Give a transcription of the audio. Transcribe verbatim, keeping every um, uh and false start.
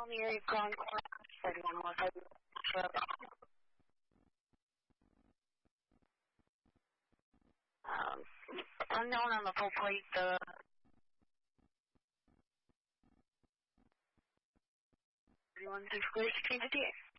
on the area gone quiet. thirty-one one thirty. Um, unknown on the full plate. The thirty-one six clear to change the